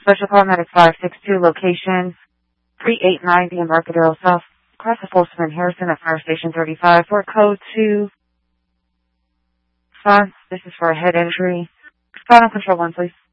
Special Paramedic 562, location 3890 Embarcadero South. Cross the Folsom Harrison at Fire Station 35 for code 2. This is for a head injury. Final control 1, please.